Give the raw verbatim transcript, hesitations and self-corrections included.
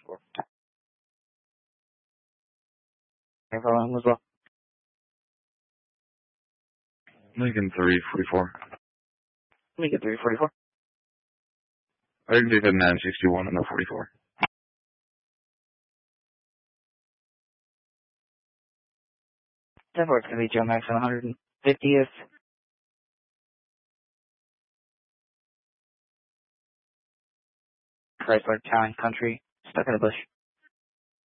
forty-four. Can I follow him as well? Lincoln three forty-four. Lincoln three forty-four. I can leave at nine sixty-one and the forty-four. ten four, it's going to be Joe Max on one hundred fiftieth. Chrysler Town Country, stuck in a bush.